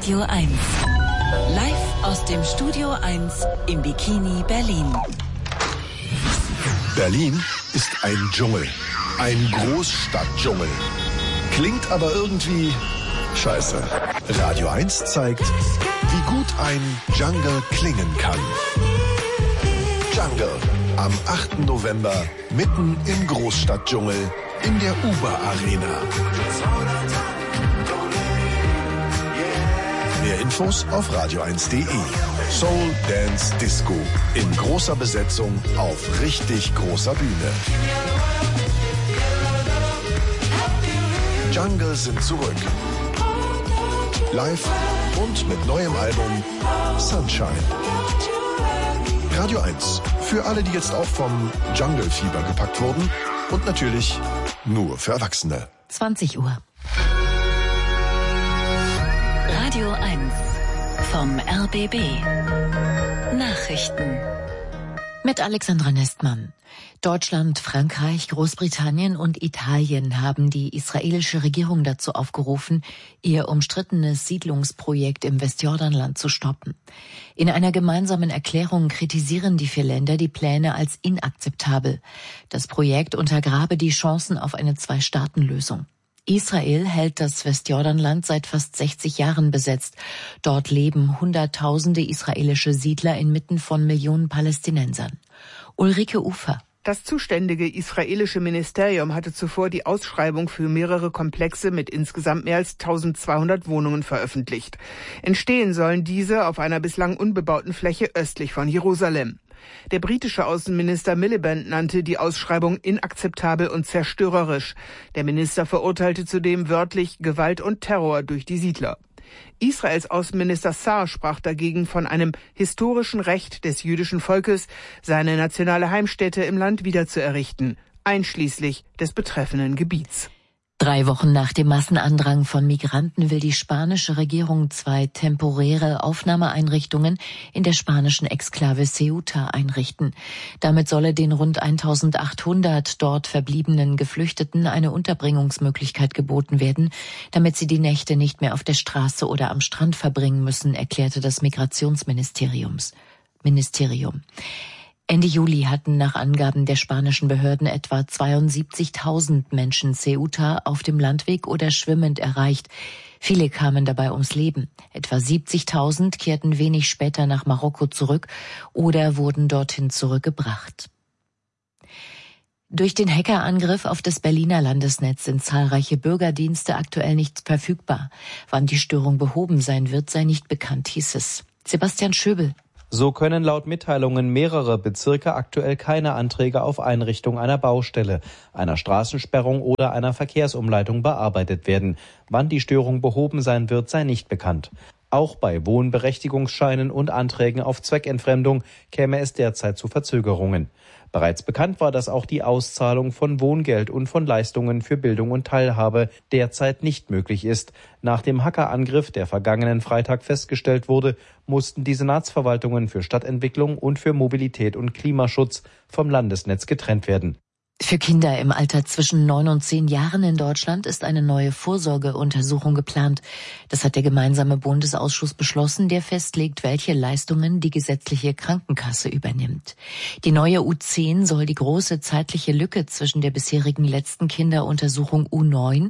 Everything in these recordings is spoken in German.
Radio 1. Live aus dem Studio 1 im Bikini Berlin. Berlin ist ein Dschungel. Ein Großstadtdschungel. Klingt aber irgendwie scheiße. Radio 1 zeigt, wie gut ein Jungle klingen kann. Jungle. Am 8. November mitten im Großstadtdschungel in der Uber Arena. Mehr Infos auf radio1.de. Soul Dance Disco in großer Besetzung auf richtig großer Bühne. Jungle sind zurück. Live und mit neuem Album Sunshine. Radio 1. Für alle, die jetzt auch vom Jungle-Fieber gepackt wurden. Und natürlich nur für Erwachsene. 20 Uhr. Radio 1 vom RBB. Nachrichten. Mit Alexandra Nestmann. Deutschland, Frankreich, Großbritannien und Italien haben die israelische Regierung dazu aufgerufen, ihr umstrittenes Siedlungsprojekt im Westjordanland zu stoppen. In einer gemeinsamen Erklärung kritisieren die 4 Länder die Pläne als inakzeptabel. Das Projekt untergrabe die Chancen auf eine 2-Staaten-Lösung. Israel hält das Westjordanland seit fast 60 Jahren besetzt. Dort leben Hunderttausende israelische Siedler inmitten von Millionen Palästinensern. Ulrike Ufer. Das zuständige israelische Ministerium hatte zuvor die Ausschreibung für mehrere Komplexe mit insgesamt mehr als 1200 Wohnungen veröffentlicht. Entstehen sollen diese auf einer bislang unbebauten Fläche östlich von Jerusalem. Der britische Außenminister Miliband nannte die Ausschreibung inakzeptabel und zerstörerisch. Der Minister verurteilte zudem wörtlich Gewalt und Terror durch die Siedler. Israels Außenminister Saar sprach dagegen von einem historischen Recht des jüdischen Volkes, seine nationale Heimstätte im Land wiederzuerrichten, einschließlich des betreffenden Gebiets. 3 Wochen nach dem Massenandrang von Migranten will die spanische Regierung 2 temporäre Aufnahmeeinrichtungen in der spanischen Exklave Ceuta einrichten. Damit solle den rund 1800 dort verbliebenen Geflüchteten eine Unterbringungsmöglichkeit geboten werden, damit sie die Nächte nicht mehr auf der Straße oder am Strand verbringen müssen, erklärte das Migrationsministerium. Ende Juli hatten nach Angaben der spanischen Behörden etwa 72.000 Menschen Ceuta auf dem Landweg oder schwimmend erreicht. Viele kamen dabei ums Leben. Etwa 70.000 kehrten wenig später nach Marokko zurück oder wurden dorthin zurückgebracht. Durch den Hackerangriff auf das Berliner Landesnetz sind zahlreiche Bürgerdienste aktuell nicht verfügbar. Wann die Störung behoben sein wird, sei nicht bekannt, hieß es. Sebastian Schöbel. So können laut Mitteilungen mehrere Bezirke aktuell keine Anträge auf Einrichtung einer Baustelle, einer Straßensperrung oder einer Verkehrsumleitung bearbeitet werden. Wann die Störung behoben sein wird, sei nicht bekannt. Auch bei Wohnberechtigungsscheinen und Anträgen auf Zweckentfremdung käme es derzeit zu Verzögerungen. Bereits bekannt war, dass auch die Auszahlung von Wohngeld und von Leistungen für Bildung und Teilhabe derzeit nicht möglich ist. Nach dem Hackerangriff, der vergangenen Freitag festgestellt wurde, mussten die Senatsverwaltungen für Stadtentwicklung und für Mobilität und Klimaschutz vom Landesnetz getrennt werden. Für Kinder im Alter zwischen 9 und 10 Jahren in Deutschland ist eine neue Vorsorgeuntersuchung geplant. Das hat der gemeinsame Bundesausschuss beschlossen, der festlegt, welche Leistungen die gesetzliche Krankenkasse übernimmt. Die neue U10 soll die große zeitliche Lücke zwischen der bisherigen letzten Kinderuntersuchung U9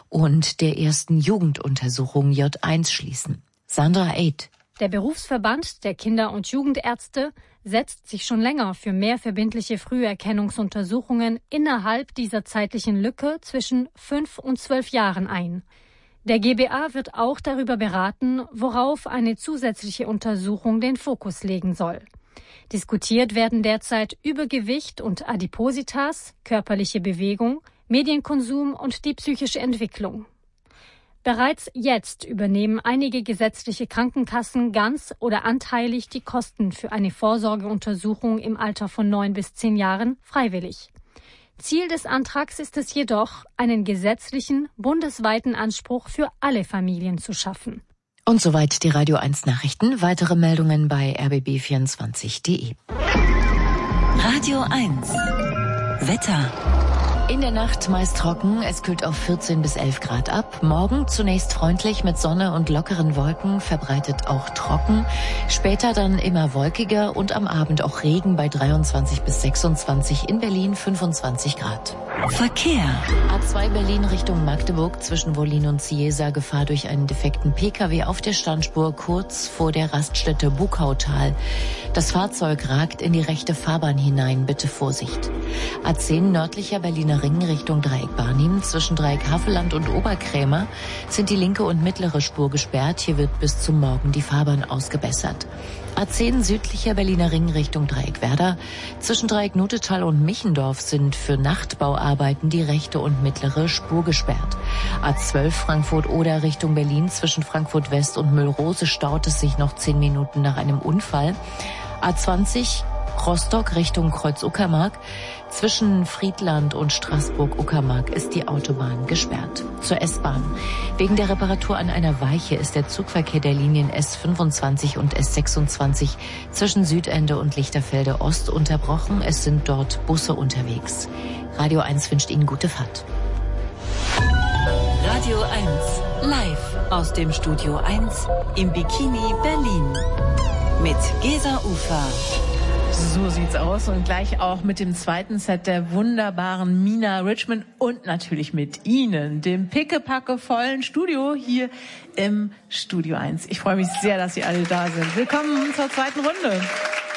und der ersten Jugenduntersuchung J1 schließen. Sandra Eid. Der Berufsverband der Kinder- und Jugendärzte setzt sich schon länger für mehr verbindliche Früherkennungsuntersuchungen innerhalb dieser zeitlichen Lücke zwischen 5 und 12 Jahren ein. Der GBA wird auch darüber beraten, worauf eine zusätzliche Untersuchung den Fokus legen soll. Diskutiert werden derzeit Übergewicht und Adipositas, körperliche Bewegung, Medienkonsum und die psychische Entwicklung. Bereits jetzt übernehmen einige gesetzliche Krankenkassen ganz oder anteilig die Kosten für eine Vorsorgeuntersuchung im Alter von 9 bis 10 Jahren freiwillig. Ziel des Antrags ist es jedoch, einen gesetzlichen, bundesweiten Anspruch für alle Familien zu schaffen. Und soweit die Radio 1 Nachrichten. Weitere Meldungen bei rbb24.de. Radio 1 Wetter. In der Nacht meist trocken, es kühlt auf 14 bis 11 Grad ab. Morgen zunächst freundlich mit Sonne und lockeren Wolken, verbreitet auch trocken. Später dann immer wolkiger und am Abend auch Regen bei 23 bis 26, in Berlin 25 Grad. Verkehr. A2 Berlin Richtung Magdeburg zwischen Wollin und Ciesa, Gefahr durch einen defekten Pkw auf der Standspur kurz vor der Raststätte Buckautal. Das Fahrzeug ragt in die rechte Fahrbahn hinein, bitte Vorsicht. A10 nördlicher Berliner Ring Richtung Dreieck Barnim zwischen Dreieck Havelland und Oberkrämer sind die linke und mittlere Spur gesperrt. Hier wird bis zum Morgen die Fahrbahn ausgebessert. A10 südlicher Berliner Ring Richtung Dreieck Werder. Zwischen Dreieck Nutetal und Michendorf sind für Nachtbauarbeiten die rechte und mittlere Spur gesperrt. A12 Frankfurt-Oder Richtung Berlin zwischen Frankfurt West und Müllrose staut es sich noch 10 Minuten nach einem Unfall. A20 Rostock Richtung Kreuz-Uckermark. Zwischen Friedland und Straßburg-Uckermark ist die Autobahn gesperrt. Zur S-Bahn. Wegen der Reparatur an einer Weiche ist der Zugverkehr der Linien S25 und S26 zwischen Südende und Lichterfelde Ost unterbrochen. Es sind dort Busse unterwegs. Radio 1 wünscht Ihnen gute Fahrt. Radio 1 live aus dem Studio 1 im Bikini Berlin mit Gesa Ufer. So sieht's aus und gleich auch mit dem zweiten Set der wunderbaren Mina Richmond und natürlich mit Ihnen, dem pickepackevollen Studio hier im Studio 1. Ich freue mich sehr, dass Sie alle da sind. Willkommen zur zweiten Runde.